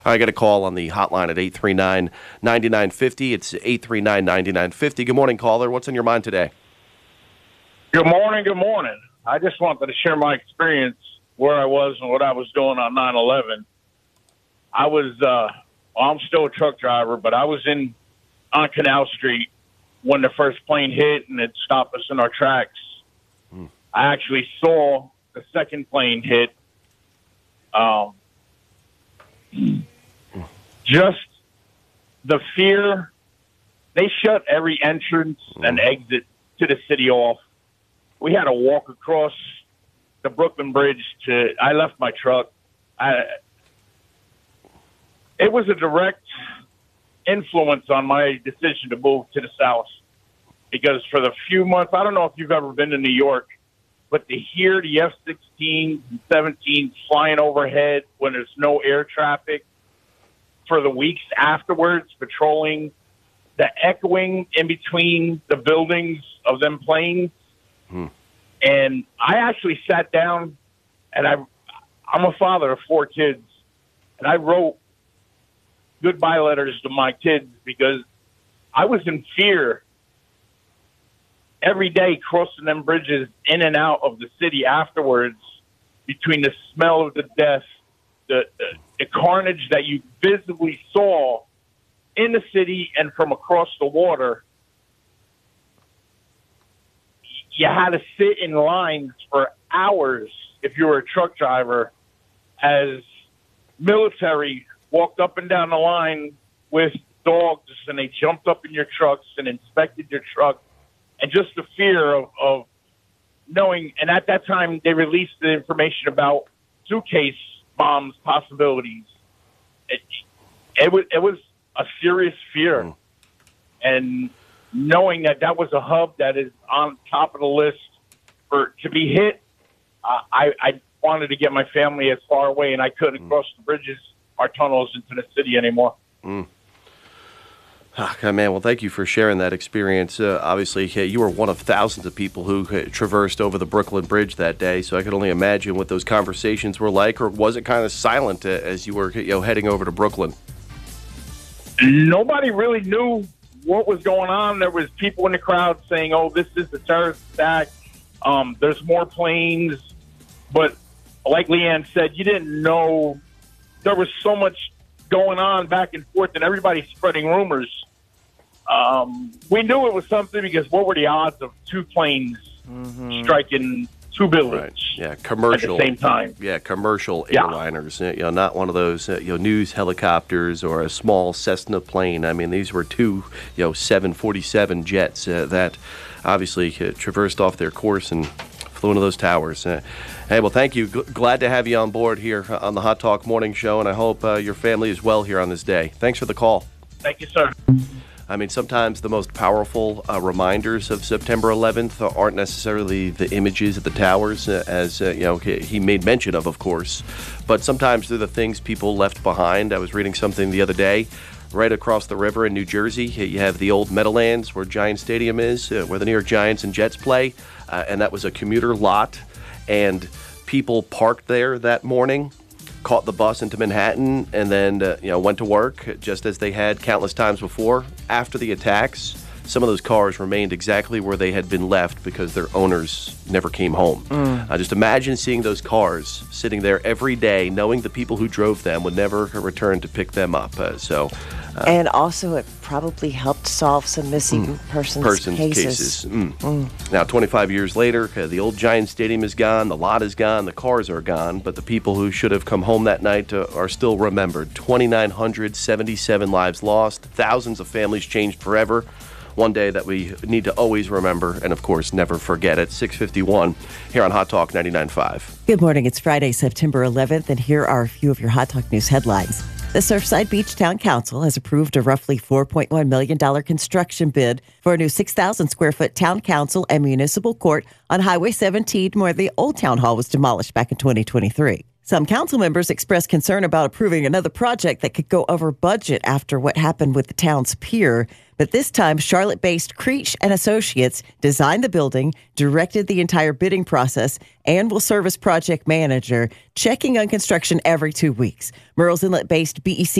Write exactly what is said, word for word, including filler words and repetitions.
I got a call on the hotline at eight three nine, nine nine five zero. It's eight three nine, nine nine five zero. Good morning, caller. What's on your mind today? Good morning, good morning. I just wanted to share my experience where I was and what I was doing on nine eleven. I was, uh, well, I'm still a truck driver, but I was in on Canal Street when the first plane hit and it stopped us in our tracks. Hmm. I actually saw the second plane hit. Um, just the fear. They shut every entrance and exit to the city off. We had to walk across the Brooklyn Bridge to, I left my truck. I, it was a direct influence on my decision to move to the South, because for the few months, I don't know if you've ever been to New York, but to hear the F sixteens and seventeens flying overhead when there's no air traffic for the weeks afterwards, patrolling, the echoing in between the buildings of them planes. Hmm. And I actually sat down, and I, I'm a father of four kids, and I wrote goodbye letters to my kids because I was in fear every day crossing them bridges in and out of the city afterwards, between the smell of the death, the, the, the carnage that you visibly saw in the city and from across the water. You had to sit in lines for hours if you were a truck driver, as military walked up and down the line with dogs, and they jumped up in your trucks and inspected your truck. And just the fear of, of knowing, and at that time they released the information about suitcase bombs possibilities. It, it was it was a serious fear, mm. and knowing that that was a hub that is on top of the list for to be hit, uh, I, I wanted to get my family as far away, and I couldn't mm. cross the bridges, our tunnels into the city anymore. Mm. Oh, God, man, well, thank you for sharing that experience. Uh, obviously, you were one of thousands of people who traversed over the Brooklyn Bridge that day, so I could only imagine what those conversations were like. Or was it kind of silent uh, as you were you know, heading over to Brooklyn? Nobody really knew what was going on. There was people in the crowd saying, oh, this is the terrorist attack. Um, there's more planes. But like Leanne said, you didn't know. There was so much going on back and forth, and everybody spreading rumors. Um, we knew it was something because what were the odds of two planes mm-hmm. striking two buildings? Right. Yeah, commercial at the same time. Yeah, commercial yeah. airliners. You know, not one of those uh, you know news helicopters or a small Cessna plane. I mean, these were two you know seven forty-seven jets uh, that obviously uh, traversed off their course and flew into those towers. Uh, hey, well, thank you. G- glad to have you on board here on the Hot Talk Morning Show, and I hope uh, your family is well here on this day. Thanks for the call. Thank you, sir. I mean, sometimes the most powerful uh, reminders of September eleventh aren't necessarily the images of the towers, uh, as uh, you know he made mention of, of course, but sometimes they're the things people left behind. I was reading something the other day. Right across the river in New Jersey, you have the old Meadowlands where Giant Stadium is, uh, where the New York Giants and Jets play, uh, and that was a commuter lot, and people parked there that morning, caught the bus into Manhattan, and then uh, you know went to work just as they had countless times before. After the attacks, some of those cars remained exactly where they had been left because their owners never came home. Mm. Uh, just imagine seeing those cars sitting there every day, knowing the people who drove them would never return to pick them up. Uh, so, uh, and also it probably helped solve some missing mm, persons, persons cases. cases. Mm. Mm. Now, twenty-five years later, uh, the old Giant Stadium is gone, the lot is gone, the cars are gone, but the people who should have come home that night uh, are still remembered. two thousand nine hundred seventy-seven lives lost, thousands of families changed forever. One day that we need to always remember and, of course, never forget it. six fifty-one here on Hot Talk ninety-nine point five. Good morning. It's Friday, September eleventh, and here are a few of your Hot Talk News headlines. The Surfside Beach Town Council has approved a roughly four point one million dollars construction bid for a new six thousand square foot town council and municipal court on Highway seventeen, where the old town hall was demolished back in twenty twenty-three. Some council members expressed concern about approving another project that could go over budget after what happened with the town's pier. But this time, Charlotte-based Creech and Associates designed the building, directed the entire bidding process, and will serve as project manager, checking on construction every two weeks. Murrells Inlet-based B E C